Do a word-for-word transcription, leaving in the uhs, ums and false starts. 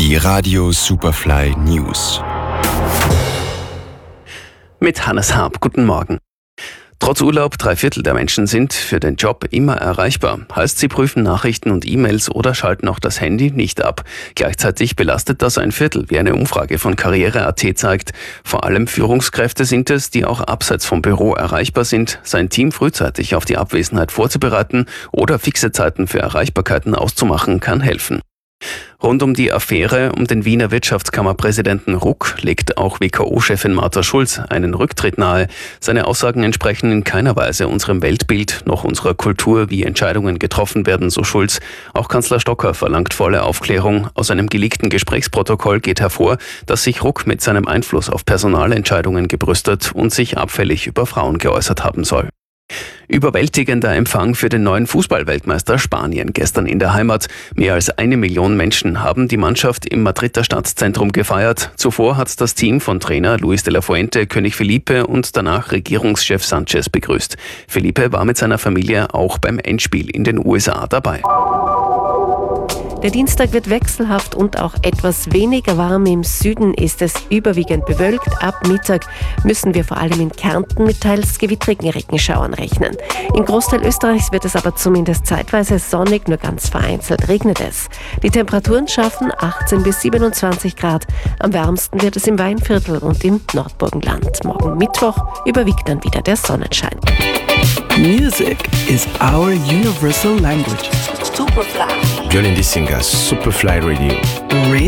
Die Radio Superfly News. Mit Hannes Harp, guten Morgen. Trotz Urlaub, drei Viertel der Menschen sind für den Job immer erreichbar. Heißt, sie prüfen Nachrichten und E-Mails oder schalten auch das Handy nicht ab. Gleichzeitig belastet das ein Viertel, wie eine Umfrage von Karriere Punkt at zeigt. Vor allem Führungskräfte sind es, die auch abseits vom Büro erreichbar sind, sein Team frühzeitig auf die Abwesenheit vorzubereiten oder fixe Zeiten für Erreichbarkeiten auszumachen, kann helfen. Rund um die Affäre um den Wiener Wirtschaftskammerpräsidenten Ruck legt auch W K O-Chefin Martha Schulz einen Rücktritt nahe. Seine Aussagen entsprechen in keiner Weise unserem Weltbild noch unserer Kultur, wie Entscheidungen getroffen werden, so Schulz. Auch Kanzler Stocker verlangt volle Aufklärung. Aus einem geleakten Gesprächsprotokoll geht hervor, dass sich Ruck mit seinem Einfluss auf Personalentscheidungen gebrüstet und sich abfällig über Frauen geäußert haben soll. Überwältigender Empfang für den neuen Fußballweltmeister Spanien gestern in der Heimat. Mehr als eine Million Menschen haben die Mannschaft im Madrider Stadtzentrum gefeiert. Zuvor hat das Team von Trainer Luis de la Fuente König Felipe und danach Regierungschef Sanchez begrüßt. Felipe war mit seiner Familie auch beim Endspiel in den U S A dabei. Der Dienstag wird wechselhaft und auch etwas weniger warm. Im Süden ist es überwiegend bewölkt. Ab Mittag müssen wir vor allem in Kärnten mit teils gewittrigen Regenschauern rechnen. Im Großteil Österreichs wird es aber zumindest zeitweise sonnig, nur ganz vereinzelt regnet es. Die Temperaturen schaffen achtzehn bis siebenundzwanzig Grad. Am wärmsten wird es im Weinviertel und im Nordburgenland. Morgen Mittwoch überwiegt dann wieder der Sonnenschein. Music is our universal language. Superfly. Jolene Dissinga, Superfly Radio. Radio